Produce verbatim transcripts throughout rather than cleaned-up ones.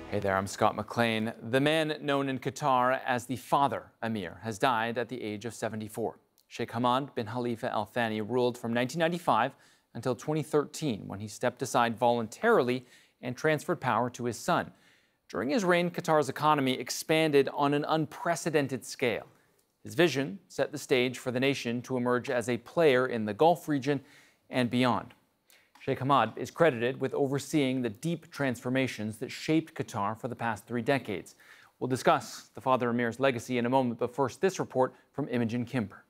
Hey there, I'm Scott McLean. The man known in Qatar as the father Emir has died at the age of seventy-four. Sheikh Hamad bin Khalifa Al Thani ruled from nineteen ninety-five until twenty thirteen, when he stepped aside voluntarily and transferred power to his son. During his reign, Qatar's economy expanded on an unprecedented scale. His vision set the stage for the nation to emerge as a player in the Gulf region and beyond. Sheikh Hamad is credited with overseeing the deep transformations that shaped Qatar for the past three decades. We'll discuss the father Emir's legacy in a moment, but first, this report from Imogen Kimber.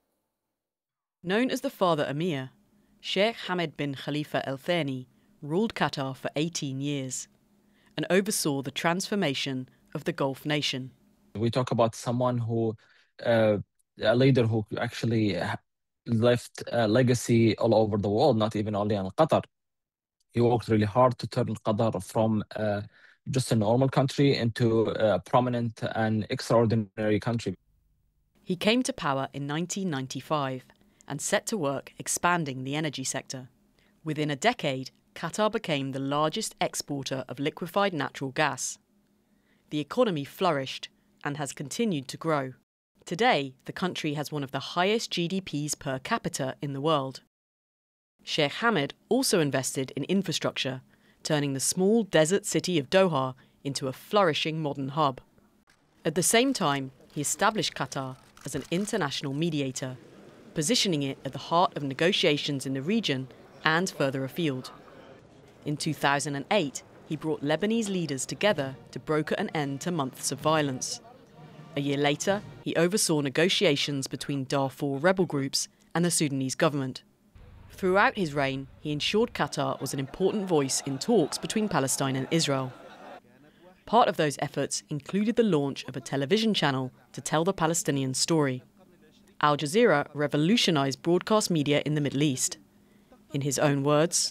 Known as the father Emir, Sheikh Hamad bin Khalifa Al Thani ruled Qatar for eighteen years and oversaw the transformation of the Gulf nation. We talk about someone who, uh, a leader who actually left a legacy all over the world, not even only in Qatar. He worked really hard to turn Qatar from uh, just a normal country into a prominent and extraordinary country. He came to power in nineteen ninety-five and set to work expanding the energy sector. Within a decade, Qatar became the largest exporter of liquefied natural gas. The economy flourished and has continued to grow. Today, the country has one of the highest G D Ps per capita in the world. Sheikh Hamad also invested in infrastructure, turning the small desert city of Doha into a flourishing modern hub. At the same time, he established Qatar as an international mediator, positioning it at the heart of negotiations in the region and further afield. In two thousand eight, he brought Lebanese leaders together to broker an end to months of violence. A year later, he oversaw negotiations between Darfur rebel groups and the Sudanese government. Throughout his reign, he ensured Qatar was an important voice in talks between Palestine and Israel. Part of those efforts included the launch of a television channel to tell the Palestinian story. Al Jazeera revolutionized broadcast media in the Middle East. In his own words,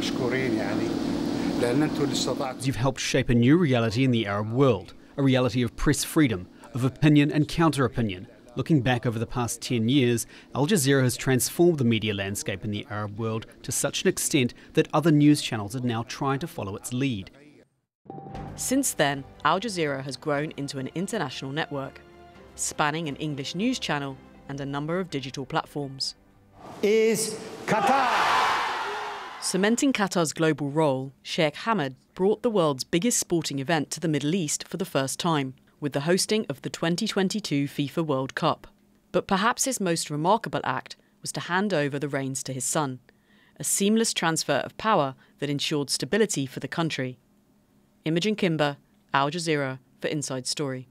"You've helped shape a new reality in the Arab world, a reality of press freedom, of opinion and counter-opinion. Looking back over the past ten years, Al Jazeera has transformed the media landscape in the Arab world to such an extent that other news channels are now trying to follow its lead." Since then, Al Jazeera has grown into an international network, spanning an English news channel and a number of digital platforms. Is Qatar. Cementing Qatar's global role, Sheikh Hamad brought the world's biggest sporting event to the Middle East for the first time, with the hosting of the twenty twenty-two FIFA World Cup. But perhaps his most remarkable act was to hand over the reins to his son, a seamless transfer of power that ensured stability for the country. Imogen Kimber, Al Jazeera for Inside Story.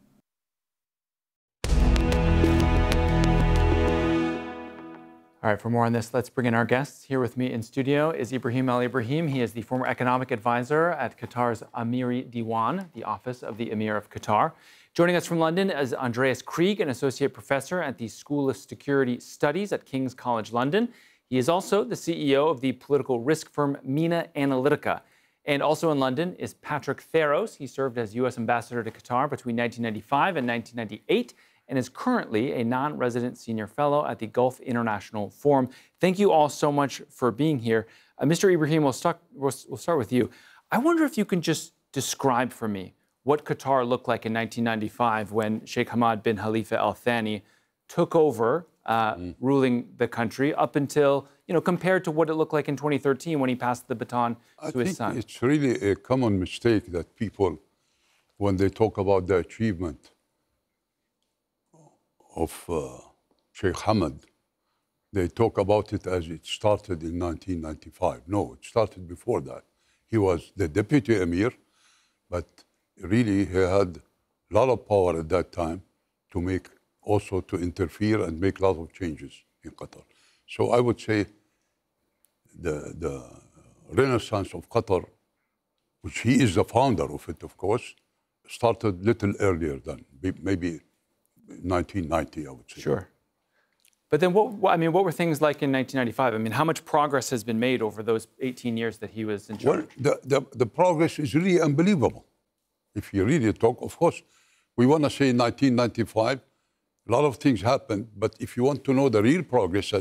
All right, for more on this, let's bring in our guests. Here with me in studio is Ibrahim Al Ibrahim. He is the former economic advisor at Qatar's Amiri Diwan, the office of the Emir of Qatar. Joining us from London is Andreas Krieg, an associate professor at the School of Security Studies at King's College London. He is also the C E O of the political risk firm Mina Analytica. And also in London is Patrick Theros. He served as U S ambassador to Qatar between nineteen ninety-five and nineteen ninety-eight. And is currently a non-resident senior fellow at the Gulf International Forum. Thank you all so much for being here. Uh, Mister Ibrahim, we'll start, we'll, we'll start with you. I wonder if you can just describe for me what Qatar looked like in nineteen ninety-five when Sheikh Hamad bin Khalifa Al Thani took over uh, mm. ruling the country, up until, you know, compared to what it looked like in twenty thirteen when he passed the baton I to his think son. It's really a common mistake that people, when they talk about the achievement of uh, Sheikh Hamad, they talk about it as it started in nineteen ninety-five. No, it started before that. He was the deputy emir, but really he had a lot of power at that time to make, also to interfere and make a lot of changes in Qatar. So I would say the, the renaissance of Qatar, which he is the founder of it, of course, started little earlier than maybe nineteen ninety, I would say. Sure. But then what, I mean, what were things like in nineteen ninety-five? I mean, how much progress has been made over those eighteen years that he was in charge? Well, the, the, the progress is really unbelievable. If you really talk, of course, we want to say in nineteen ninety-five, a lot of things happened, but if you want to know the real progress,